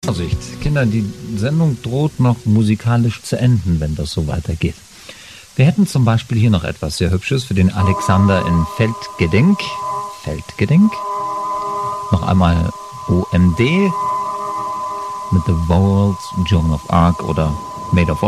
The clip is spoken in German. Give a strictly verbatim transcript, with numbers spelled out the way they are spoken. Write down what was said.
Vorsicht, Kinder, die Sendung droht noch musikalisch zu enden, wenn das so weitergeht. Wir hätten zum Beispiel hier noch etwas sehr Hübsches für den Alexander in Feldgedenk. Feldgedenk. Noch einmal O M D mit The World's Joan of Arc oder Made of